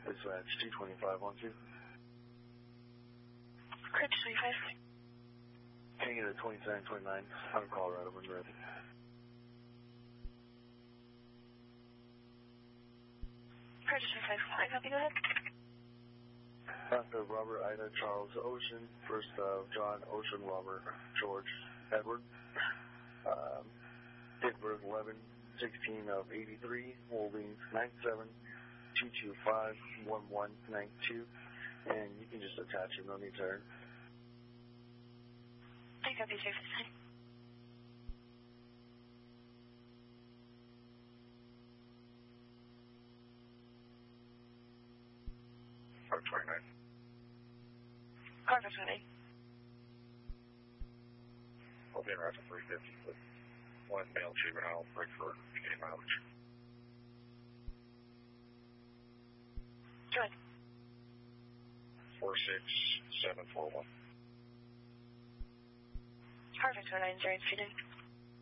Dispatch 22512. Correct, 25. Can you get a 2729 out of Colorado when you're ready? Correct, 25. I copy, go ahead. Last of Robert, Ida, Charles, Ocean. First of John, Ocean, Robert, George, Edward. Date of birth 11/16 of 83. Holding 97-225-1192. And you can just attach it, no need to turn. I copy, 359. Car 29. Car 29. I'll be in route to 350 with one male juvenile break for PA mileage. Good. 46741. Car 29, 0 feet in.